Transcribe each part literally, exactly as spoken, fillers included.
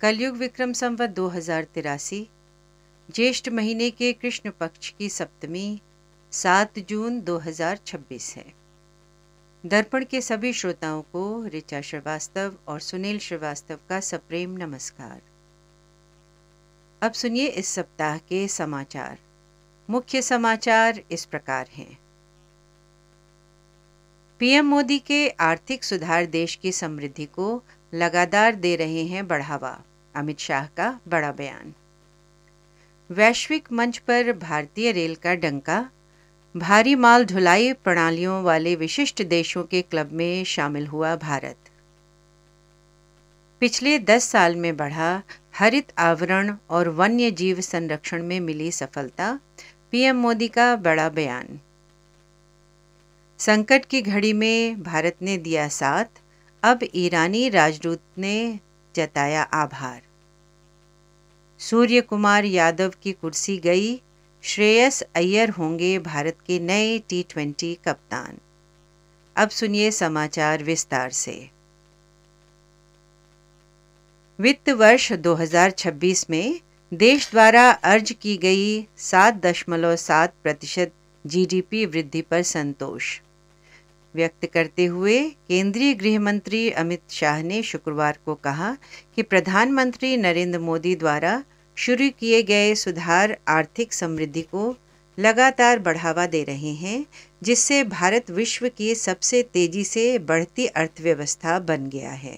कलयुग विक्रम संवत दो हजार तिरासी, ज्येष्ठ महीने के कृष्ण पक्ष की सप्तमी सात जून दो हजार छब्बीस है। दर्पण के सभी श्रोताओं को ऋचा श्रीवास्तव और सुनील श्रीवास्तव का सप्रेम नमस्कार। अब सुनिए इस सप्ताह के समाचार। मुख्य समाचार इस प्रकार हैं। पीएम मोदी के आर्थिक सुधार देश की समृद्धि को लगातार दे रहे हैं बढ़ावा, अमित शाह का बड़ा बयान। वैश्विक मंच पर भारतीय रेल का डंका, भारी माल ढुलाई प्रणालियों वाले विशिष्ट देशों के क्लब में शामिल हुआ भारत। पिछले दस साल में बढ़ा हरित आवरण और वन्य जीव संरक्षण में मिली सफलता, पीएम मोदी का बड़ा बयान। संकट की घड़ी में भारत ने दिया साथ, अब ईरानी राजदूत ने जताया आभार। सूर्य कुमार यादव की कुर्सी गई, श्रेयस अय्यर होंगे भारत के नए टी ट्वेंटी कप्तान। अब सुनिए समाचार विस्तार से। वित्त वर्ष दो हजार छब्बीस में देश द्वारा अर्ज की गई सात दशमलव सात प्रतिशत जीडीपी वृद्धि पर संतोष व्यक्त करते हुए केंद्रीय गृह मंत्री अमित शाह ने शुक्रवार को कहा कि प्रधानमंत्री नरेंद्र मोदी द्वारा शुरू किए गए सुधार आर्थिक समृद्धि को लगातार बढ़ावा दे रहे हैं, जिससे भारत विश्व की सबसे तेजी से बढ़ती अर्थव्यवस्था बन गया है।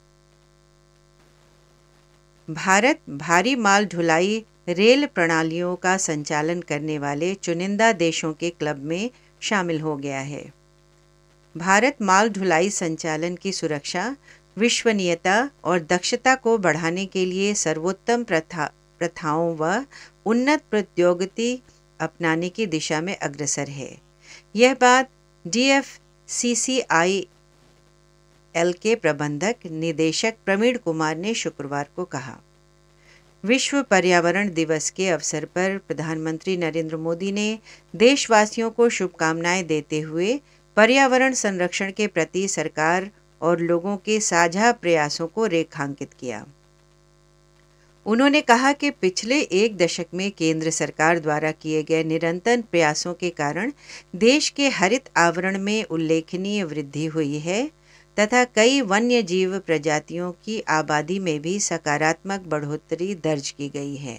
भारत भारी माल ढुलाई रेल प्रणालियों का संचालन करने वाले चुनिंदा देशों के क्लब में शामिल हो गया है। भारत माल ढुलाई संचालन की सुरक्षा, विश्वसनीयता और दक्षता को बढ़ाने के लिए सर्वोत्तम प्रथा प्रथाओं व उन्नत प्रौद्योगिकी अपनाने की दिशा में अग्रसर है। यह बात डीएफसीसीआई एल के प्रबंधक निदेशक प्रवीण कुमार ने शुक्रवार को कहा। विश्व पर्यावरण दिवस के अवसर पर प्रधानमंत्री नरेंद्र मोदी ने देशवासियों को शुभकामनाएं देते हुए पर्यावरण संरक्षण के प्रति सरकार और लोगों के साझा प्रयासों को रेखांकित किया। उन्होंने कहा कि पिछले एक दशक में केंद्र सरकार द्वारा किए गए निरंतर प्रयासों के कारण देश के हरित आवरण में उल्लेखनीय वृद्धि हुई है तथा कई वन्य जीव प्रजातियों की आबादी में भी सकारात्मक बढ़ोतरी दर्ज की गई है।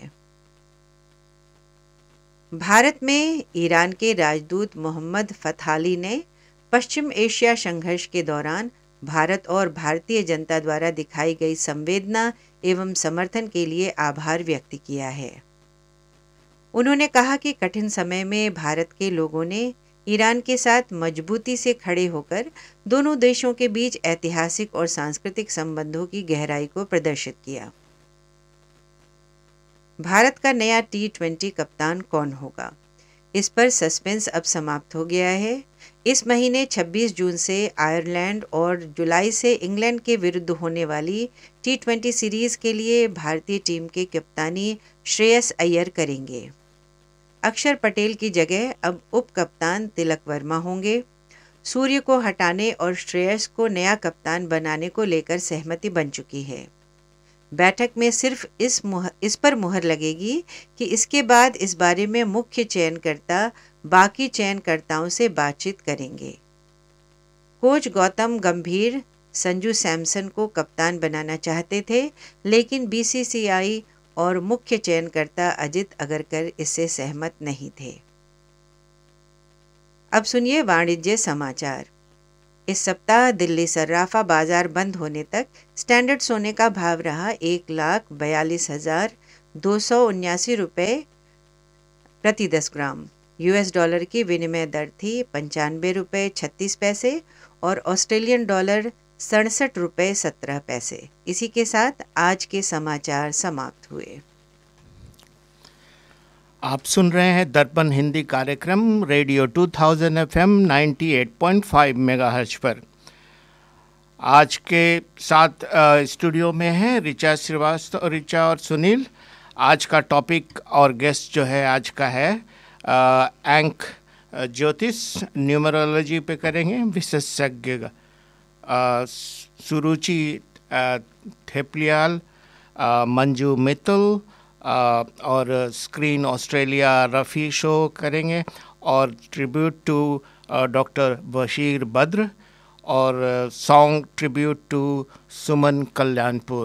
भारत में ईरान के राजदूत मोहम्मद फतहाली ने पश्चिम एशिया संघर्ष के दौरान भारत और भारतीय जनता द्वारा दिखाई गई संवेदना एवं समर्थन के लिए आभार व्यक्त किया है। उन्होंने कहा कि कठिन समय में भारत के लोगों ने ईरान के साथ मजबूती से खड़े होकर दोनों देशों के बीच ऐतिहासिक और सांस्कृतिक संबंधों की गहराई को प्रदर्शित किया। भारत का नया टी ट्वेंटी कप्तान कौन होगा, इस पर सस्पेंस अब समाप्त हो गया है। इस महीने छब्बीस जून से आयरलैंड और जुलाई से इंग्लैंड के विरुद्ध होने वाली टी ट्वेंटी सीरीज के लिए भारतीय टीम के कप्तानी श्रेयस अय्यर करेंगे। अक्षर पटेल की जगह अब उप कप्तान तिलक वर्मा होंगे। सूर्य को हटाने और श्रेयस को नया कप्तान बनाने को लेकर सहमति बन चुकी है। बैठक में सिर्फ इस मुहर, इस पर मुहर लगेगी कि इसके बाद इस बारे में मुख्य चयनकर्ता बाकी चयनकर्ताओं से बातचीत करेंगे। कोच गौतम गंभीर संजू सैमसन को कप्तान बनाना चाहते थे, लेकिन बीसीसीआई और मुख्य चयनकर्ता अजित अगरकर इससे सहमत नहीं थे। अब सुनिए वाणिज्य समाचार। इस सप्ताह दिल्ली सर्राफा बाजार बंद होने तक स्टैंडर्ड सोने का भाव रहा एक लाख बयालीस हजार दो सौ उन्यासी रुपये प्रति दस ग्राम। यूएस डॉलर की विनिमय दर थी पंचानवे रुपये छत्तीस पैसे और ऑस्ट्रेलियन डॉलर सड़सठ रुपये सत्रह पैसे। इसी के साथ आज के समाचार समाप्त हुए। आप सुन रहे हैं दर्पण हिंदी कार्यक्रम रेडियो टू थाउज़ेंड एफएम अट्ठानवे पॉइंट पाँच मेगाहर्ट्ज पर। आज के साथ स्टूडियो में हैं ऋचा श्रीवास्तव, ऋचा और सुनील। आज का टॉपिक और गेस्ट जो है आज का है अंक ज्योतिष न्यूमरोलॉजी पे करेंगे विशेषज्ञ सुरुचि थेपलियाल आ, मंजू मित्तल आ, और स्क्रीन ऑस्ट्रेलिया रफ़ी शो करेंगे, और tribute to doctor Bashir Badr, और song tribute to Suman Kalyanpur.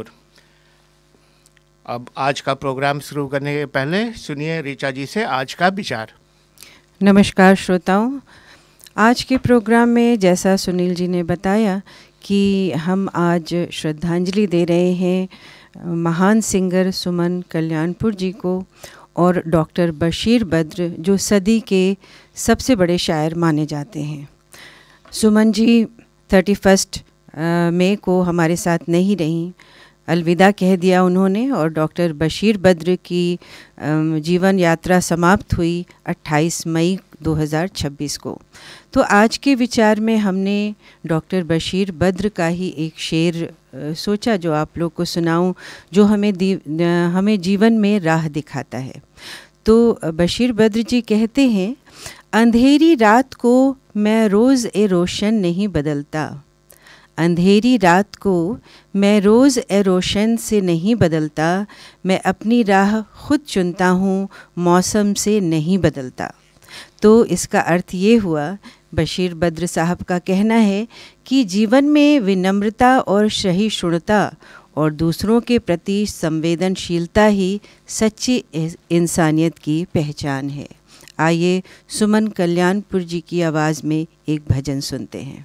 अब आज का प्रोग्राम शुरू करने के पहले सुनिए ऋचा जी से आज का विचार। नमस्कार श्रोताओं, आज के प्रोग्राम में जैसा सुनील जी ने बताया कि हम आज श्रद्धांजलि दे रहे हैं महान सिंगर सुमन कल्याणपुर जी को और डॉक्टर बशीर बद्र, जो सदी के सबसे बड़े शायर माने जाते हैं। सुमन जी थर्टी फर्स्ट मई को हमारे साथ नहीं रहीं, अलविदा कह दिया उन्होंने, और डॉक्टर बशीर बद्र की जीवन यात्रा समाप्त हुई अट्ठाईस मई दो हज़ार छब्बीस को। तो आज के विचार में हमने डॉक्टर बशीर बद्र का ही एक शेर सोचा जो आप लोग को सुनाऊं, जो हमें हमें जीवन में राह दिखाता है। तो बशीर बद्र जी कहते हैं, अंधेरी रात को मैं रोज़ ए रोशन नहीं बदलता, अंधेरी रात को मैं रोज़ ए रोशन से नहीं बदलता, मैं अपनी राह खुद चुनता हूँ, मौसम से नहीं बदलता। तो इसका अर्थ ये हुआ, बशीर बद्र साहब का कहना है कि जीवन में विनम्रता और सहिष्णुता और दूसरों के प्रति संवेदनशीलता ही सच्ची इंसानियत की पहचान है। आइए सुमन कल्याणपुर जी की आवाज़ में एक भजन सुनते हैं।